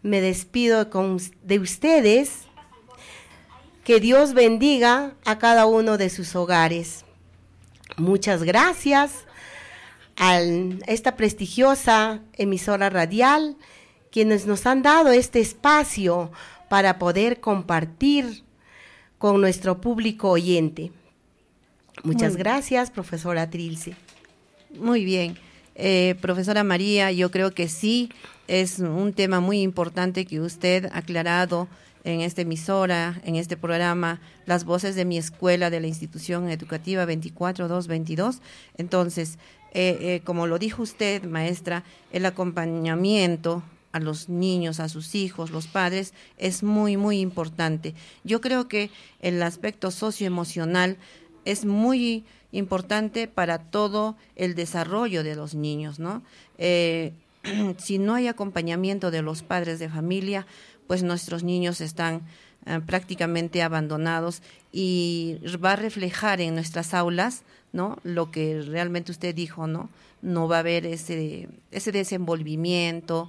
me despido de ustedes. Que Dios bendiga a cada uno de sus hogares. Muchas gracias a esta prestigiosa emisora radial, quienes nos han dado este espacio para poder compartir con nuestro público oyente. Muchas gracias, profesora Trilce. Muy bien. Profesora María, yo creo que sí, es un tema muy importante que usted ha aclarado en esta emisora, en este programa, Las Voces de mi Escuela de la Institución Educativa 24222. Entonces, como lo dijo usted, maestra, el acompañamiento a los niños, a sus hijos, los padres, es muy, muy importante. Yo creo que el aspecto socioemocional es muy importante para todo el desarrollo de los niños, ¿no? Si no hay acompañamiento de los padres de familia, pues nuestros niños están prácticamente abandonados y va a reflejar en nuestras aulas, ¿no? Lo que realmente usted dijo, ¿no? No va a haber ese desenvolvimiento,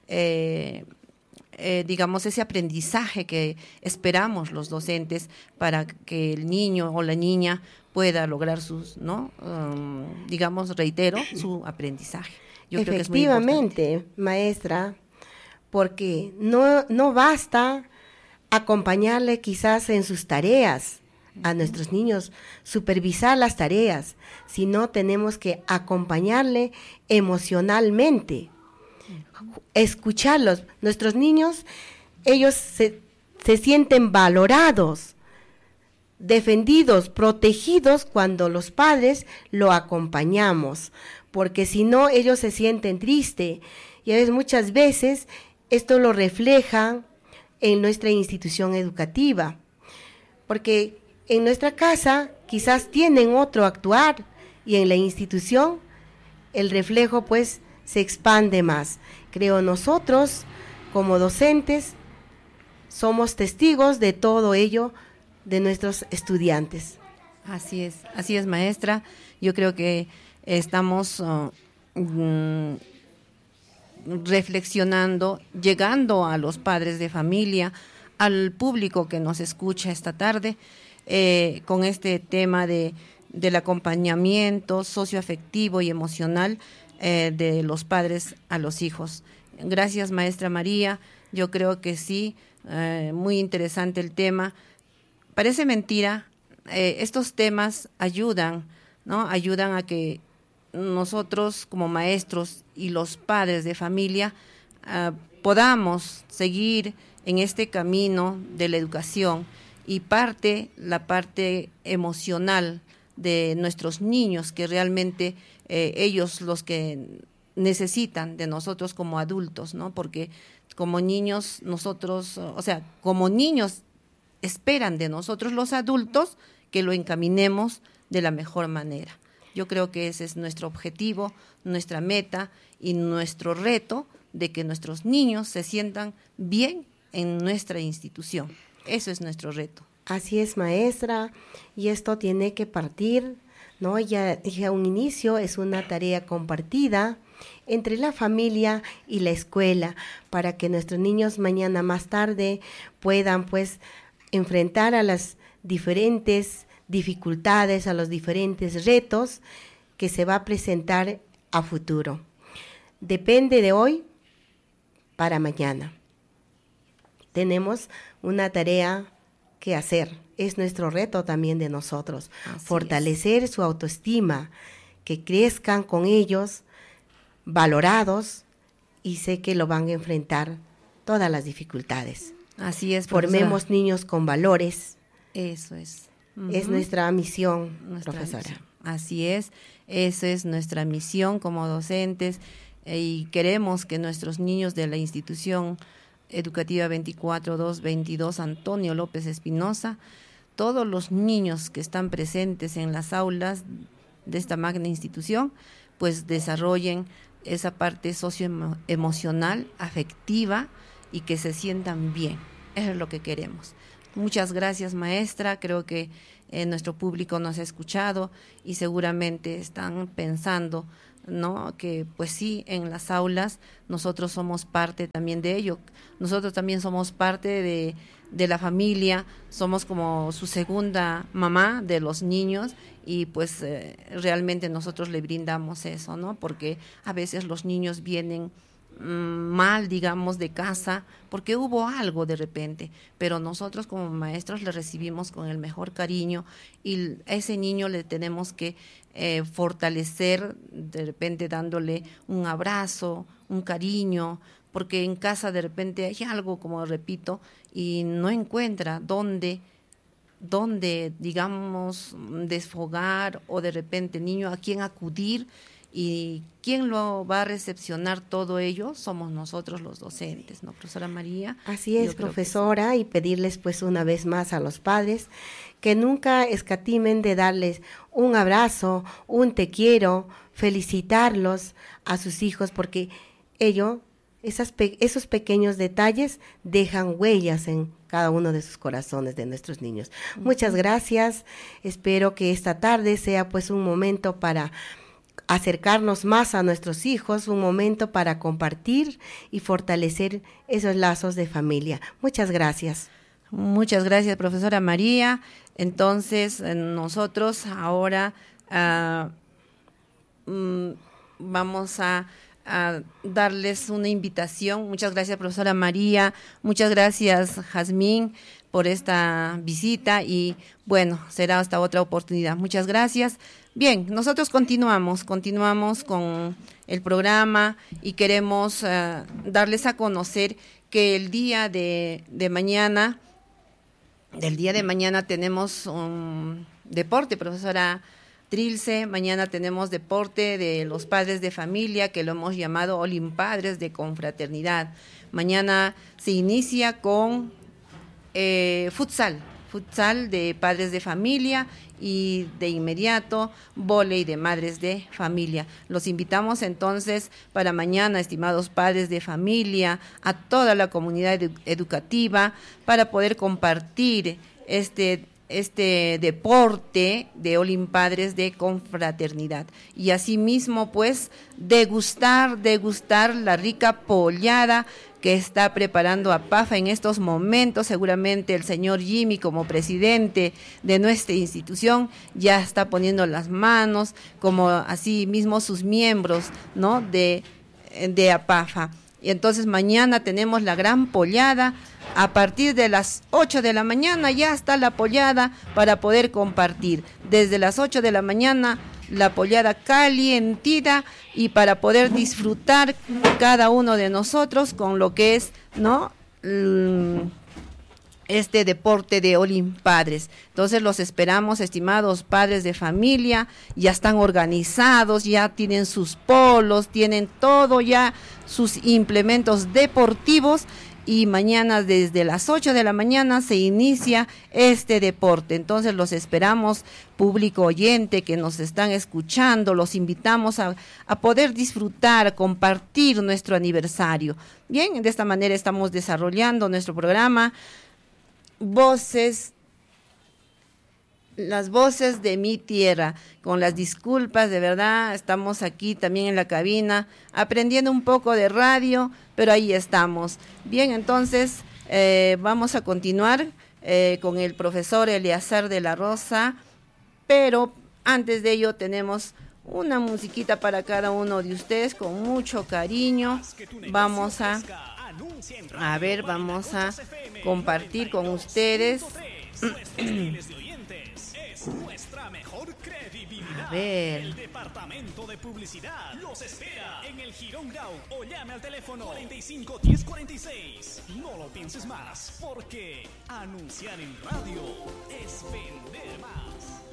digamos, ese aprendizaje que esperamos los docentes para que el niño o la niña pueda lograr sus, ¿no? Digamos, reitero, su aprendizaje. Yo creo que es muy importante. Efectivamente, maestra, porque no basta acompañarle quizás en sus tareas a nuestros niños, supervisar las tareas, sino tenemos que acompañarle emocionalmente, escucharlos. Nuestros niños, ellos se sienten valorados, defendidos, protegidos cuando los padres lo acompañamos, porque si no, ellos se sienten tristes y a veces, muchas veces esto lo refleja en nuestra institución educativa, porque en nuestra casa quizás tienen otro actuar y en la institución el reflejo pues se expande más. Creo nosotros como docentes somos testigos de todo ello de nuestros estudiantes. Así es, maestra. Yo creo que estamos reflexionando, llegando a los padres de familia, al público que nos escucha esta tarde, con este tema del acompañamiento socioafectivo y emocional de los padres a los hijos. Gracias, maestra María. Yo creo que sí, muy interesante el tema. Parece mentira, estos temas ayudan, ¿no? Ayudan a que nosotros como maestros y los padres de familia podamos seguir en este camino de la educación y la parte emocional de nuestros niños, que realmente ellos los que necesitan de nosotros como adultos, ¿no? Porque como niños nosotros, como niños esperan de nosotros los adultos que lo encaminemos de la mejor manera. Yo creo que ese es nuestro objetivo, nuestra meta y nuestro reto de que nuestros niños se sientan bien en nuestra institución. Eso es nuestro reto. Así es, maestra, y esto tiene que partir, ¿no? Ya dije a un inicio, es una tarea compartida entre la familia y la escuela para que nuestros niños mañana más tarde puedan pues enfrentar a las diferentes dificultades, a los diferentes retos que se va a presentar a futuro. Depende de hoy para mañana. Tenemos una tarea que hacer. Es nuestro reto también de nosotros. Así fortalecer su autoestima, que crezcan con ellos valorados y sé que lo van a enfrentar todas las dificultades. Así es, profesora. Formemos niños con valores. Eso es. Es nuestra misión, profesora. Misión. Así es, esa es nuestra misión como docentes y queremos que nuestros niños de la institución educativa 24222 Antonio López Espinosa, todos los niños que están presentes en las aulas de esta magna institución, pues desarrollen esa parte socioemocional, afectiva y que se sientan bien. Eso es lo que queremos. Muchas gracias, maestra. Creo que nuestro público nos ha escuchado y seguramente están pensando, ¿no?, que pues sí, en las aulas nosotros somos parte también de ello. Nosotros también somos parte de la familia, somos como su segunda mamá de los niños y pues realmente nosotros le brindamos eso, ¿no? Porque a veces los niños vienen mal, digamos, de casa, porque hubo algo de repente, pero nosotros como maestros le recibimos con el mejor cariño y a ese niño le tenemos que fortalecer, de repente dándole un abrazo, un cariño, porque en casa de repente hay algo, como repito, y no encuentra dónde, digamos, desfogar, o de repente niño a quién acudir. ¿Y quién lo va a recepcionar todo ello? Somos nosotros los docentes, ¿no, profesora María? Así es, profesora, y pedirles pues una vez más a los padres que nunca escatimen de darles un abrazo, un te quiero, felicitarlos a sus hijos, porque esos pequeños detalles dejan huellas en cada uno de sus corazones de nuestros niños. Muchas gracias, espero que esta tarde sea pues un momento para acercarnos más a nuestros hijos, un momento para compartir y fortalecer esos lazos de familia. Muchas gracias. Muchas gracias, profesora María. Entonces, nosotros ahora vamos a darles una invitación. Muchas gracias, profesora María. Muchas gracias, Jazmín, por esta visita y bueno, será hasta otra oportunidad. Muchas gracias. Bien, nosotros continuamos con el programa y queremos darles a conocer que el día de mañana tenemos un deporte, profesora Trilce. Mañana tenemos deporte de los padres de familia, que lo hemos llamado Olimpadres de Confraternidad. Mañana se inicia con futsal de padres de familia y de inmediato vóley de madres de familia. Los invitamos entonces para mañana, estimados padres de familia, a toda la comunidad educativa para poder compartir este deporte de Olimpadres de Confraternidad y asimismo pues degustar la rica pollada que está preparando APAFA en estos momentos. Seguramente el señor Jimmy, como presidente de nuestra institución, ya está poniendo las manos, como así mismo sus miembros, ¿no?, de APAFA. Y entonces mañana tenemos la gran pollada. A partir de las 8 de la mañana ya está la pollada para poder compartir. Desde las 8 de la mañana la pollada calientita y para poder disfrutar cada uno de nosotros con lo que es, ¿no?, este deporte de Olimpadres. Entonces los esperamos, estimados padres de familia, ya están organizados, ya tienen sus polos, tienen todo ya, sus implementos deportivos, y mañana desde las 8 de la mañana se inicia este deporte. Entonces los esperamos, público oyente que nos están escuchando, los invitamos a poder disfrutar, compartir nuestro aniversario. Bien, de esta manera estamos desarrollando nuestro programa Las voces de mi tierra. Con las disculpas, de verdad, estamos aquí también en la cabina, aprendiendo un poco de radio, pero ahí estamos. Bien, entonces vamos a continuar con el profesor Eleazar de la Rosa, pero antes de ello tenemos una musiquita para cada uno de ustedes con mucho cariño. Vamos a compartir con ustedes. Nuestra mejor credibilidad. A ver. El departamento de publicidad los espera en el Girón Grau o llame al teléfono 45 10 46. No lo pienses más, porque anunciar en radio es vender más.